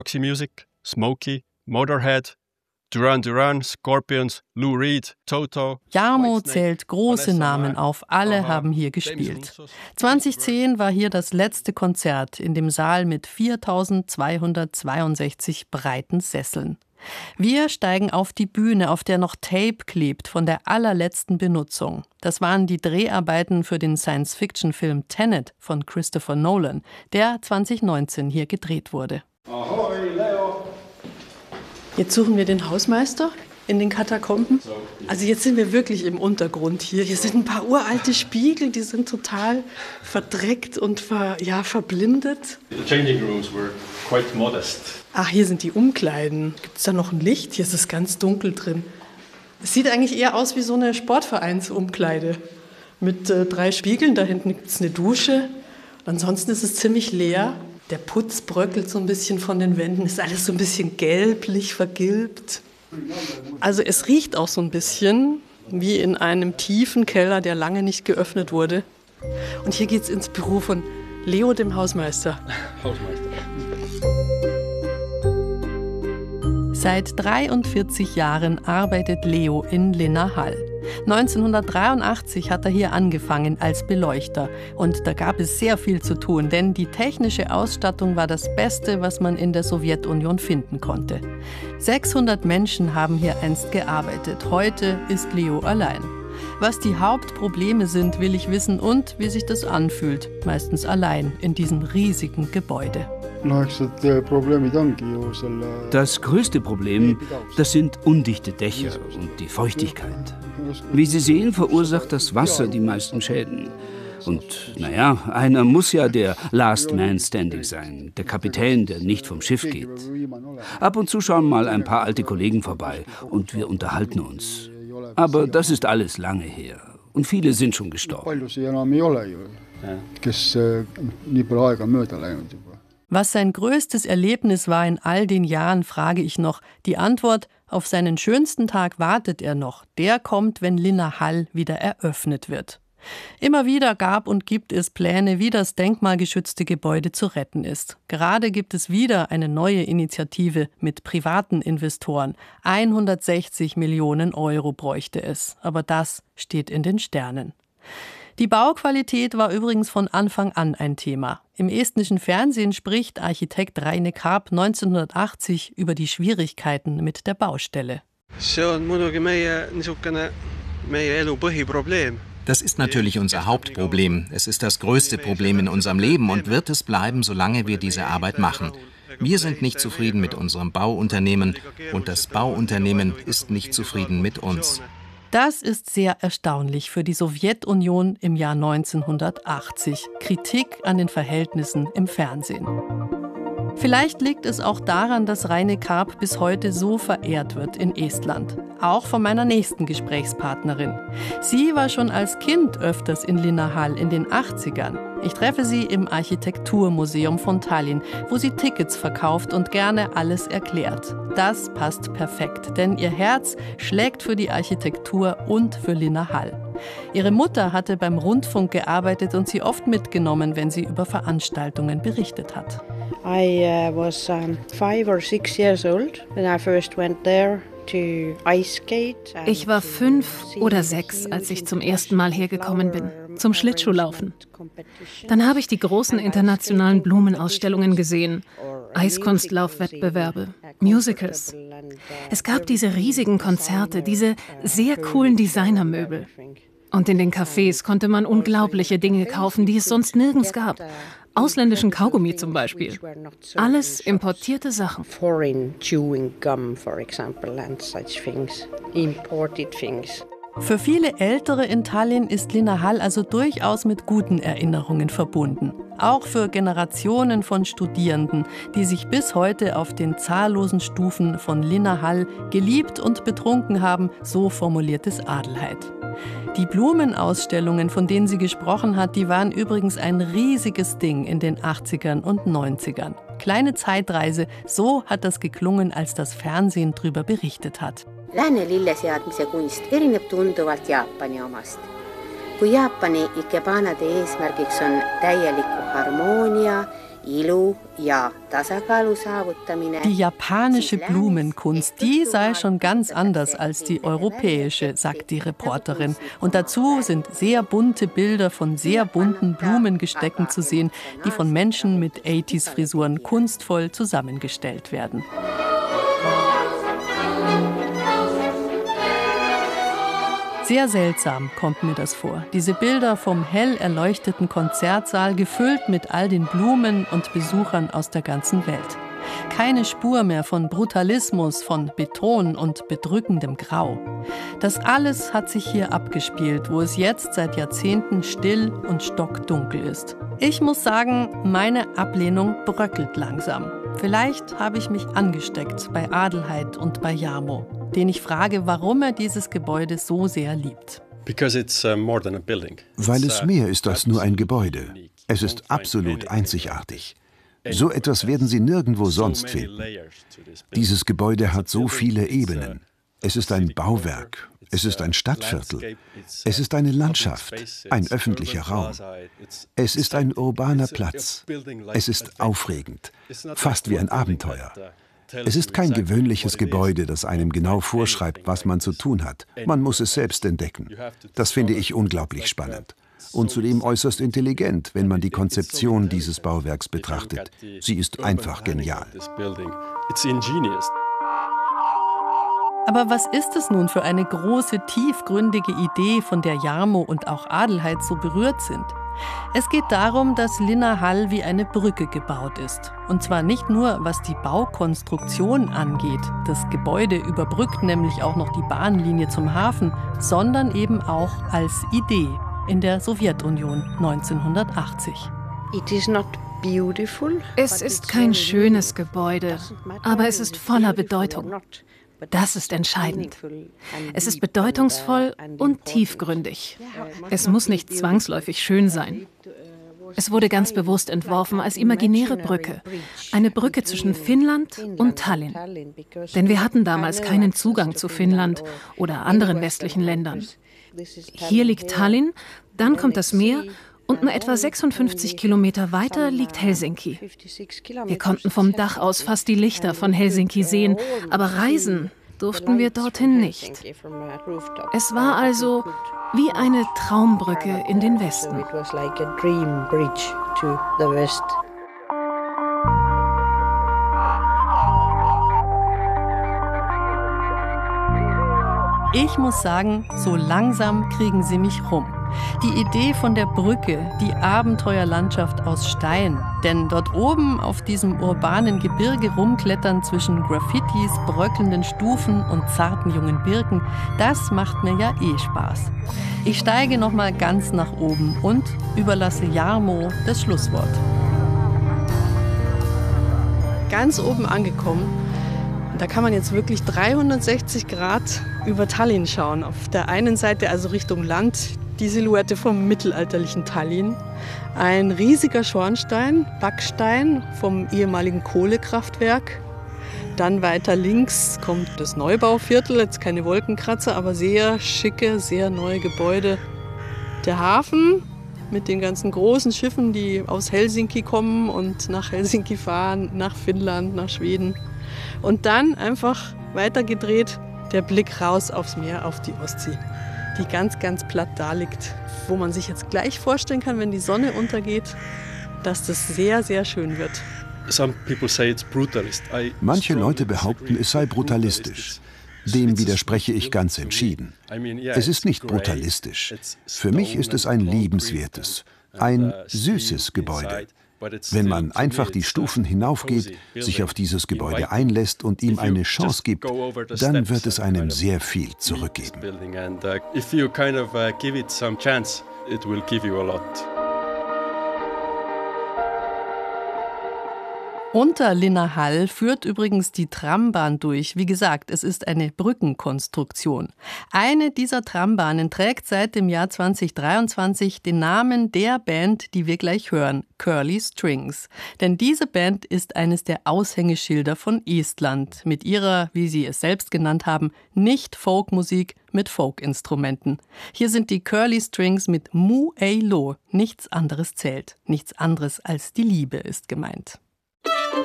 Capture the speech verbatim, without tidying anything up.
Roxy Music, Smokey, Motorhead, Duran Duran, Scorpions, Lou Reed, Toto. Jarmo zählt große Namen auf, alle haben hier gespielt. zweitausendzehn war hier das letzte Konzert in dem Saal mit viertausendzweihundertzweiundsechzig breiten Sesseln. Wir steigen auf die Bühne, auf der noch Tape klebt von der allerletzten Benutzung. Das waren die Dreharbeiten für den Science-Fiction-Film Tenet von Christopher Nolan, der zweitausendneunzehn hier gedreht wurde. Ahoi, Leo! Jetzt suchen wir den Hausmeister in den Katakomben. Also jetzt sind wir wirklich im Untergrund hier. Hier sind ein paar uralte Spiegel, die sind total verdreckt und ver, ja, verblindet. The changing rooms were quite modest. Ach, hier sind die Umkleiden. Gibt es da noch ein Licht? Hier ist es ganz dunkel drin. Es sieht eigentlich eher aus wie so eine Sportvereinsumkleide. Mit äh, drei Spiegeln, da hinten gibt es eine Dusche. Ansonsten ist es ziemlich leer. Der Putz bröckelt so ein bisschen von den Wänden, ist alles so ein bisschen gelblich vergilbt. Also es riecht auch so ein bisschen wie in einem tiefen Keller, der lange nicht geöffnet wurde. Und hier geht's ins Büro von Leo, dem Hausmeister. Hausmeister. Seit dreiundvierzig Jahren arbeitet Leo in Linnahall. neunzehnhundertdreiundachtzig hat er hier angefangen als Beleuchter. Und da gab es sehr viel zu tun, denn die technische Ausstattung war das Beste, was man in der Sowjetunion finden konnte. sechshundert Menschen haben hier einst gearbeitet. Heute ist Leo allein. Was die Hauptprobleme sind, will ich wissen und wie sich das anfühlt. Meistens allein in diesem riesigen Gebäude. Das größte Problem, das sind undichte Dächer und die Feuchtigkeit. Wie Sie sehen, verursacht das Wasser die meisten Schäden. Und naja, einer muss ja der Last Man Standing sein, der Kapitän, der nicht vom Schiff geht. Ab und zu schauen mal ein paar alte Kollegen vorbei und wir unterhalten uns. Aber das ist alles lange her und viele sind schon gestorben. Was sein größtes Erlebnis war in all den Jahren, frage ich noch. Die Antwort: Auf seinen schönsten Tag wartet er noch. Der kommt, wenn Linnahall wieder eröffnet wird. Immer wieder gab und gibt es Pläne, wie das denkmalgeschützte Gebäude zu retten ist. Gerade gibt es wieder eine neue Initiative mit privaten Investoren. hundertsechzig Millionen Euro bräuchte es. Aber das steht in den Sternen. Die Bauqualität war übrigens von Anfang an ein Thema. Im estnischen Fernsehen spricht Architekt Raine Karp neunzehnhundertachtzig über die Schwierigkeiten mit der Baustelle. Das ist natürlich unser Hauptproblem. Es ist das größte Problem in unserem Leben und wird es bleiben, solange wir diese Arbeit machen. Wir sind nicht zufrieden mit unserem Bauunternehmen und das Bauunternehmen ist nicht zufrieden mit uns. Das ist sehr erstaunlich für die Sowjetunion im Jahr neunzehnhundertachtzig. Kritik an den Verhältnissen im Fernsehen. Vielleicht liegt es auch daran, dass Raine Karp bis heute so verehrt wird in Estland. Auch von meiner nächsten Gesprächspartnerin. Sie war schon als Kind öfters in Linnahall in den achtzigern. Ich treffe sie im Architekturmuseum von Tallinn, wo sie Tickets verkauft und gerne alles erklärt. Das passt perfekt, denn ihr Herz schlägt für die Architektur und für Linnahall. Ihre Mutter hatte beim Rundfunk gearbeitet und sie oft mitgenommen, wenn sie über Veranstaltungen berichtet hat. I uh, was um, five or six years old when I first went there. Ich war fünf oder sechs, als ich zum ersten Mal hergekommen bin, zum Schlittschuhlaufen. Dann habe ich die großen internationalen Blumenausstellungen gesehen, Eiskunstlaufwettbewerbe, Musicals. Es gab diese riesigen Konzerte, diese sehr coolen Designermöbel. Und in den Cafés konnte man unglaubliche Dinge kaufen, die es sonst nirgends gab. Ausländischen Kaugummi zum Beispiel. Alles importierte Sachen. Für viele Ältere in Tallinn ist Linnahall also durchaus mit guten Erinnerungen verbunden. Auch für Generationen von Studierenden, die sich bis heute auf den zahllosen Stufen von Linnahall geliebt und betrunken haben, so formuliert es Adelheid. Die Blumenausstellungen, von denen sie gesprochen hat, die waren übrigens ein riesiges Ding in den achtzigern und neunzigern. Kleine Zeitreise, so hat das geklungen, als das Fernsehen drüber berichtet hat. Lääne lilleseadmise kunst erineb tunduvalt Jaapani omast. Kui Jaapani ikebanade eesmärgiks on täieliku harmoonia Die japanische Blumenkunst, die sei schon ganz anders als die europäische, sagt die Reporterin. Und dazu sind sehr bunte Bilder von sehr bunten Blumengestecken zu sehen, die von Menschen mit achtziger-Frisuren kunstvoll zusammengestellt werden. Sehr seltsam kommt mir das vor. Diese Bilder vom hell erleuchteten Konzertsaal, gefüllt mit all den Blumen und Besuchern aus der ganzen Welt. Keine Spur mehr von Brutalismus, von Beton und bedrückendem Grau. Das alles hat sich hier abgespielt, wo es jetzt seit Jahrzehnten still und stockdunkel ist. Ich muss sagen, meine Ablehnung bröckelt langsam. Vielleicht habe ich mich angesteckt bei Adelheid und bei Jarmo, den ich frage, warum er dieses Gebäude so sehr liebt. Weil es mehr ist als nur ein Gebäude. Es ist absolut einzigartig. So etwas werden Sie nirgendwo sonst finden. Dieses Gebäude hat so viele Ebenen. Es ist ein Bauwerk, es ist ein Stadtviertel, es ist eine Landschaft, ein öffentlicher Raum. Es ist ein urbaner Platz. Es ist aufregend, fast wie ein Abenteuer. Es ist kein gewöhnliches Gebäude, das einem genau vorschreibt, was man zu tun hat. Man muss es selbst entdecken. Das finde ich unglaublich spannend. Und zudem äußerst intelligent, wenn man die Konzeption dieses Bauwerks betrachtet. Sie ist einfach genial. Aber was ist es nun für eine große, tiefgründige Idee, von der Jarmo und auch Adelheid so berührt sind? Es geht darum, dass Linnahall wie eine Brücke gebaut ist. Und zwar nicht nur, was die Baukonstruktion angeht. Das Gebäude überbrückt nämlich auch noch die Bahnlinie zum Hafen, sondern eben auch als Idee in der Sowjetunion neunzehnhundertachtzig. Es ist kein schönes Gebäude, aber es ist voller Bedeutung. Das ist entscheidend. Es ist bedeutungsvoll und tiefgründig. Es muss nicht zwangsläufig schön sein. Es wurde ganz bewusst entworfen als imaginäre Brücke. Eine Brücke zwischen Finnland und Tallinn. Denn wir hatten damals keinen Zugang zu Finnland oder anderen westlichen Ländern. Hier liegt Tallinn, dann kommt das Meer und nur etwa sechsundfünfzig Kilometer weiter liegt Helsinki. Wir konnten vom Dach aus fast die Lichter von Helsinki sehen, aber reisen durften wir dorthin nicht. Es war also wie eine Traumbrücke in den Westen. Ich muss sagen, so langsam kriegen sie mich rum. Die Idee von der Brücke, die Abenteuerlandschaft aus Stein. Denn dort oben auf diesem urbanen Gebirge rumklettern zwischen Graffitis, bröckelnden Stufen und zarten jungen Birken, das macht mir ja eh Spaß. Ich steige noch mal ganz nach oben und überlasse Jarmo das Schlusswort. Ganz oben angekommen, da kann man jetzt wirklich dreihundertsechzig Grad über Tallinn schauen. Auf der einen Seite, also Richtung Land, die Silhouette vom mittelalterlichen Tallinn. Ein riesiger Schornstein, Backstein vom ehemaligen Kohlekraftwerk. Dann weiter links kommt das Neubauviertel, jetzt keine Wolkenkratzer, aber sehr schicke, sehr neue Gebäude. Der Hafen mit den ganzen großen Schiffen, die aus Helsinki kommen und nach Helsinki fahren, nach Finnland, nach Schweden. Und dann einfach weitergedreht, der Blick raus aufs Meer, auf die Ostsee, die ganz, ganz platt da liegt, wo man sich jetzt gleich vorstellen kann, wenn die Sonne untergeht, dass das sehr, sehr schön wird. Manche Leute behaupten, es sei brutalistisch. Dem widerspreche ich ganz entschieden. Es ist nicht brutalistisch. Für mich ist es ein liebenswertes, ein süßes Gebäude. Wenn man einfach die Stufen hinaufgeht, sich auf dieses Gebäude einlässt und ihm eine Chance gibt, dann wird es einem sehr viel zurückgeben. Unter Linnahall führt übrigens die Trambahn durch. Wie gesagt, es ist eine Brückenkonstruktion. Eine dieser Trambahnen trägt seit dem Jahr zweitausenddreiundzwanzig den Namen der Band, die wir gleich hören, Curly Strings. Denn diese Band ist eines der Aushängeschilder von Estland mit ihrer, wie sie es selbst genannt haben, Nicht-Folkmusik mit Folkinstrumenten. Hier sind die Curly Strings mit Mu Ei Lo. Nichts anderes zählt. Nichts anderes als die Liebe ist gemeint.